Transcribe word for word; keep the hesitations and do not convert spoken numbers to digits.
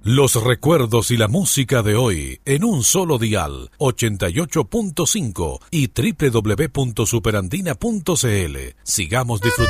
Los recuerdos y la música de hoy en un solo dial, ochenta y ocho punto cinco y doble u doble u doble u punto superandina punto c l. Sigamos disfrutando.